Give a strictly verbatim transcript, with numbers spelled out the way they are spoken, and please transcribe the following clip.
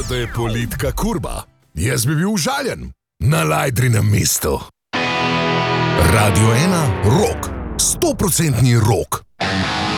da je politika kurba. Jaz bi bil užaljen. Na Lajdrinem mestu. Radio ena, rok. Stoprocentni rok.